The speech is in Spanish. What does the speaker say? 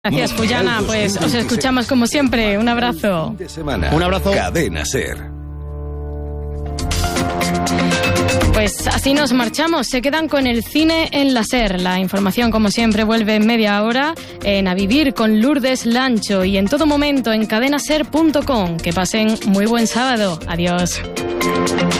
Gracias, Puyana. Pues os escuchamos como siempre. Un abrazo. Un abrazo. Cadena SER. Pues así nos marchamos. Se quedan con el cine en la SER. La información, como siempre, vuelve en media hora en A Vivir con Lourdes Lancho y en todo momento en cadenaser.com. Que pasen muy buen sábado. Adiós.